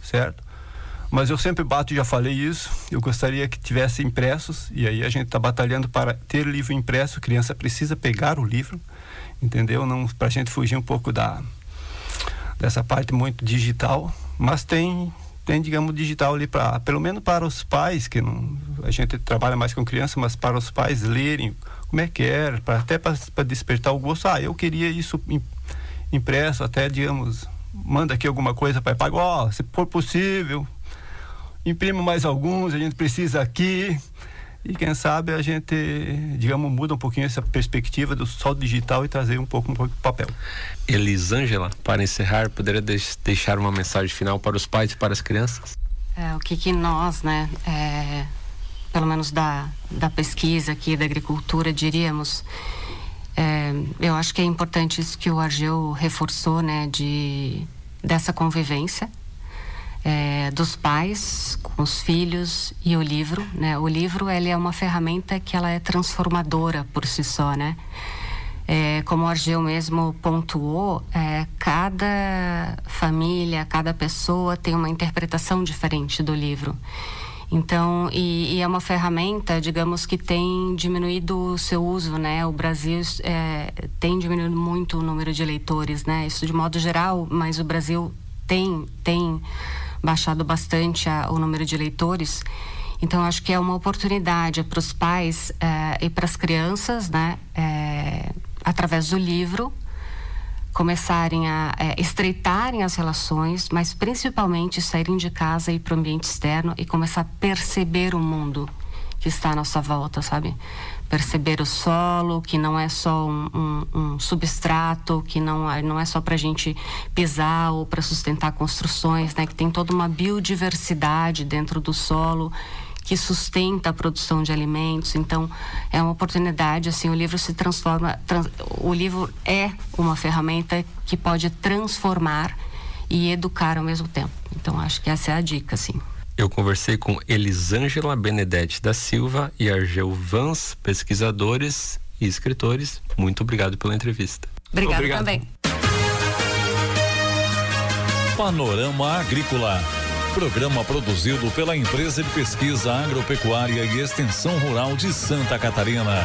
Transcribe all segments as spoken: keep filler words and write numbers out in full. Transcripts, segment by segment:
certo? Mas eu sempre bato, já falei isso, eu gostaria que tivesse impressos, e aí a gente está batalhando para ter livro impresso. A criança precisa pegar o livro, entendeu? Não, para a gente fugir um pouco da, dessa parte muito digital, mas tem, tem digamos, digital ali, pra, pelo menos para os pais, que não, a gente trabalha mais com criança, mas para os pais lerem como é que é, pra, até para despertar o gosto. Ah, eu queria isso impresso, até, digamos, manda aqui alguma coisa para pai, ó, oh, se for possível, imprime mais alguns, a gente precisa aqui. E quem sabe a gente, digamos, muda um pouquinho essa perspectiva do só digital e trazer um pouco, um pouco de papel. Elisângela, para encerrar, poderia deixar uma mensagem final para os pais e para as crianças? É, o que que nós, né, é, pelo menos da, da pesquisa aqui, da agricultura, diríamos, é, eu acho que é importante isso que o Argeu reforçou, né, de, dessa convivência, É, dos pais com os filhos e o livro, né? O livro, ele é uma ferramenta que ela é transformadora por si só, né? É, como o Argeu mesmo pontuou, é, cada família, cada pessoa tem uma interpretação diferente do livro. Então, e, e é uma ferramenta, digamos, que tem diminuído o seu uso, né? O Brasil é, tem diminuído muito o número de leitores, né? Isso de modo geral, mas o Brasil tem, tem baixado bastante a, o número de leitores. Então, acho que é uma oportunidade para os pais eh, e para as crianças, né, eh, através do livro, começarem a eh, estreitarem as relações, mas principalmente saírem de casa e ir para o ambiente externo e começar a perceber o mundo que está à nossa volta, sabe? Perceber o solo, que não é só um, um, um substrato, que não, não é só para a gente pisar ou para sustentar construções, né? Que tem toda uma biodiversidade dentro do solo que sustenta a produção de alimentos. Então, é uma oportunidade, assim, o livro se transforma, trans, o livro é uma ferramenta que pode transformar e educar ao mesmo tempo. Então, acho que essa é a dica, assim. Eu conversei com Elisângela Benedetti da Silva e Argeu Vans, pesquisadores e escritores. Muito obrigado pela entrevista. Obrigado, obrigado. Também. Panorama Agrícola. Programa produzido pela Empresa de Pesquisa Agropecuária e Extensão Rural de Santa Catarina.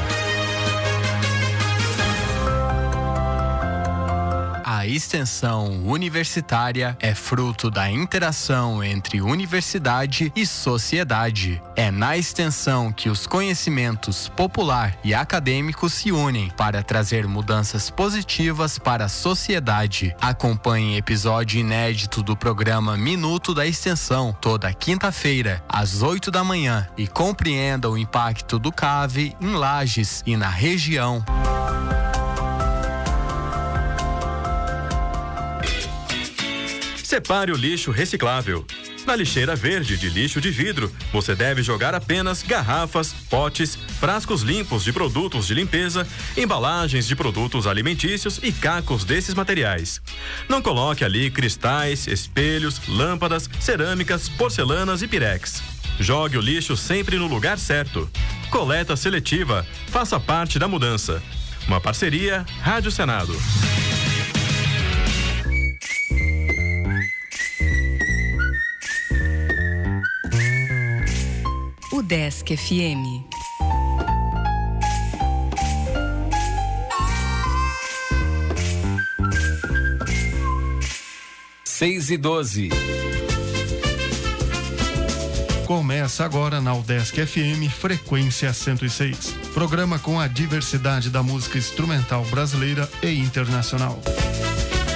A extensão universitária é fruto da interação entre universidade e sociedade. É na extensão que os conhecimentos popular e acadêmicos se unem para trazer mudanças positivas para a sociedade. Acompanhe episódio inédito do programa Minuto da Extensão, toda quinta-feira, às oito da manhã, e compreenda o impacto do C A V em Lages e na região. Separe o lixo reciclável. Na lixeira verde de lixo de vidro, você deve jogar apenas garrafas, potes, frascos limpos de produtos de limpeza, embalagens de produtos alimentícios e cacos desses materiais. Não coloque ali cristais, espelhos, lâmpadas, cerâmicas, porcelanas e pirex. Jogue o lixo sempre no lugar certo. Coleta seletiva. Faça parte da mudança. Uma parceria Rádio Senado. Udesc F M. Seis e doze. Começa agora na Udesc F M, frequência cento e seis. Programa com a diversidade da música instrumental brasileira e internacional.